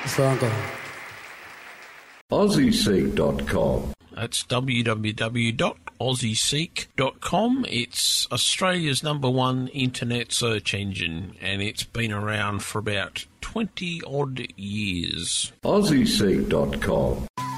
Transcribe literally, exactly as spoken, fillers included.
So Uncle. Aussie Seek dot com. That's w w w dot aussie seek dot com. It's Australia's number one internet search engine, and it's been around for about twenty odd years. Aussie Seek dot com.